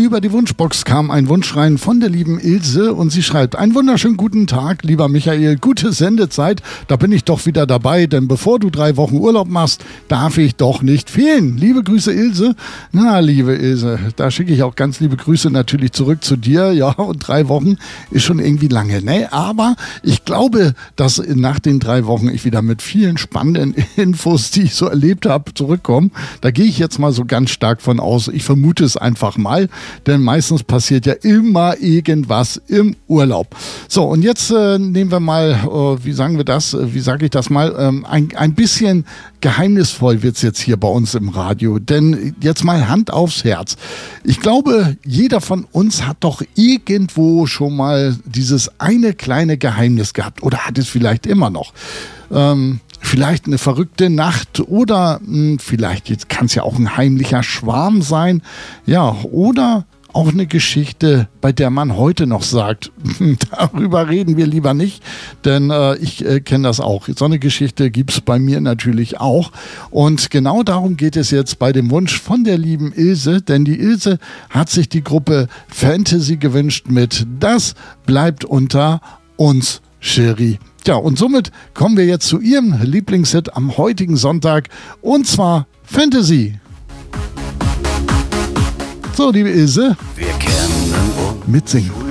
Über die Wunschbox kam ein Wunsch rein von der lieben Ilse und sie schreibt: Einen wunderschönen guten Tag, lieber Michael, gute Sendezeit, da bin ich doch wieder dabei, denn bevor du 3 Wochen Urlaub machst, darf ich doch nicht fehlen. Liebe Grüße, Ilse. Na, liebe Ilse, da schicke ich auch ganz liebe Grüße natürlich zurück zu dir. Ja, und 3 Wochen ist schon irgendwie lange, ne? Aber ich glaube, dass nach den 3 Wochen ich wieder mit vielen spannenden Infos, die ich so erlebt habe, zurückkomme. Da gehe ich jetzt mal so ganz stark von aus. Ich vermute es einfach mal, denn meistens passiert ja immer irgendwas im Urlaub. So, und jetzt nehmen wir mal, wie sagen wir das, wie sage ich das mal, ein bisschen geheimnisvoll wird es jetzt hier bei uns im Radio, denn jetzt mal Hand aufs Herz. Ich glaube, jeder von uns hat doch irgendwo schon mal dieses eine kleine Geheimnis gehabt oder hat es vielleicht immer noch. Vielleicht eine verrückte Nacht oder vielleicht jetzt kann es ja auch ein heimlicher Schwarm sein. Ja, oder auch eine Geschichte, bei der man heute noch sagt, darüber reden wir lieber nicht, denn ich kenne das auch. So eine Geschichte gibt es bei mir natürlich auch. Und genau darum geht es jetzt bei dem Wunsch von der lieben Ilse, denn die Ilse hat sich die Gruppe Fantasy gewünscht mit Das bleibt unter uns, Chérie. Ja, und somit kommen wir jetzt zu ihrem Lieblingshit am heutigen Sonntag, und zwar Fantasy. So, liebe Ilse, Wir kennen uns mitsingen.